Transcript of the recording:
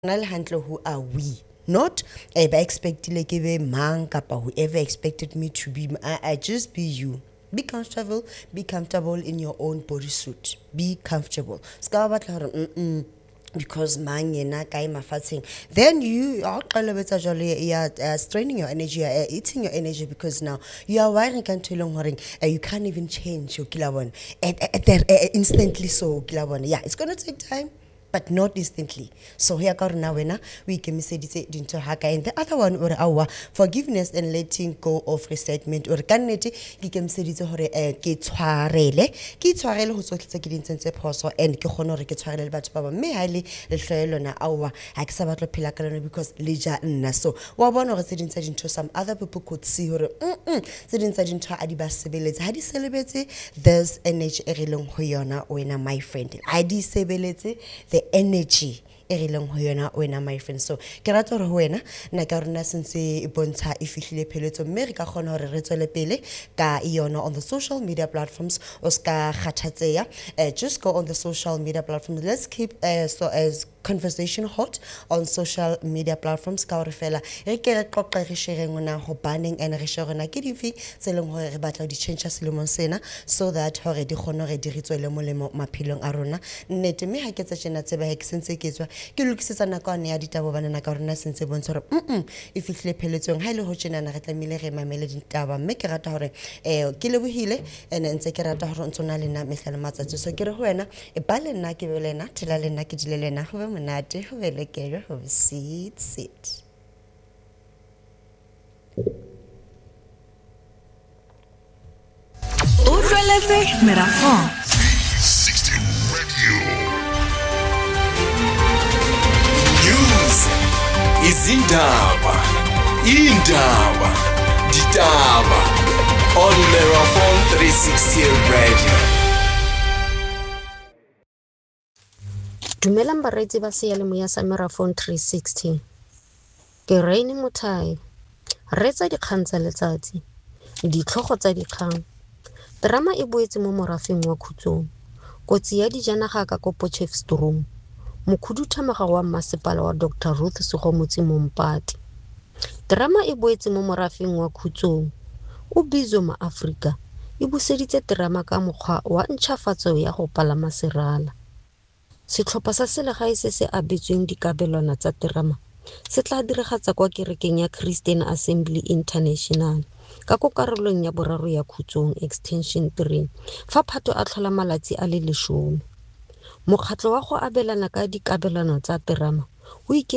Who are we? Not expected like a man kapa whoever expected me to be. I just be you. Be comfortable in your own bodysuit. Be comfortable. Because man yena kai mafatseng, then you are straining your energy, eating your energy, because now you are wiring you can't even change your kilabon instantly. So kilabon, yeah, it's gonna take time, but not instantly. So here now we can say into haka, and the other one or our forgiveness and letting go of resentment or kannete ke can say hore ke tshwarele ho tsotlitse ke dintse phoso and ke khona hore ke tshwarele batho ba ba mme hale le hloelona awa ha ke sa batlo phela ka lona because le ja nna. So wa bona hore sedintse dintho some other people could see hore sedintse dintho a di ba sebeletse ha di celebate this energy e releng ho yona wena my friend, ha di sebeletse the energy my friend. So ke rata hore wena na ka rona since e bontsha e fihlile pheletso mme re ka khona hore re tswele pele ka yona on the social media platforms o ska khathatseya. Just go on the social media platforms, let's keep so as conversation hot on social media platforms ka hore fela re ke re qoqa re share ngona ho banning and re share na ke difi tseleng hore re batla di change selemong sena so that hore di khona re di ritswele molemo maphelong a rona. Nnete me ha ke tsa tsena tseba ha ke sentse ke tswa ke lokisetsa nakwane ya ditabo bana ka rona sentse bontsha hore e fihlile pheletsong ha ile ho tjena na re tlamile re mamele ditaba mme ke rata hore ke lebohile and ntse ke rata hore ntsona lena mehlala matsatsi. So ke re ho wena e ba le nna ke be lena thela lena ke dile lena ho be monate ho be lekere ho sit Utlweletse Merafong 360 Radio. News izindaba, indaba, ditaba on Merafong 360 Radio. Dumelang baretsi ba seyalemoya sa Merafong 360. Ke Rainy Muthai. Retsa dikgang tsa letsatsi. Ditlhogo tsa dikgang. Drama e boetse mo morafeng wa Khutsong. Kotsi ya dijanaga ka ko Potchefstroom. Mokhuduthamaga wa masepala wa Dr. Ruth Segomotsi Mompati. Drama e boetse mo morafeng wa Khutsong. O bizo ma Afrika e buseditse drama ka mokgwa wa ntšhafatso ya go palama serala. Setlhopha sa selegae se se abetsweng dikabelwana tsa terama se tla diragatsa kwa kerekeng ya Christian Assembly International ka ko karolong ya boraro ya Khutsong Extension 3 fa Phato a tlhola malatsi a le 10. Mokgatlo wa go abelana ka dikabelwana tsa terama o